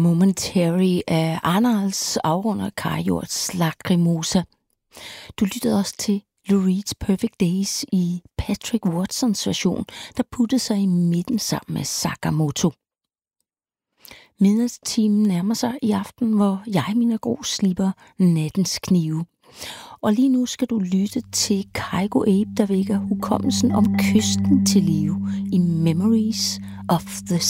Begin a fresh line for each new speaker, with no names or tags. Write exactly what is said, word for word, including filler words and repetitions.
Momentary af Arnolds afrunder Kajords Lacrimosa. Du lyttede også til Lou Reed's Perfect Days i Patrick Watsons version, der puttede sig i midten sammen med Sakamoto. Midnatstimen nærmer sig i aften, hvor jeg, Mina Gros, slipper nattens knive. Og lige nu skal du lytte til Kygo Ape, der vækker hukommelsen om kysten til live i Memories of the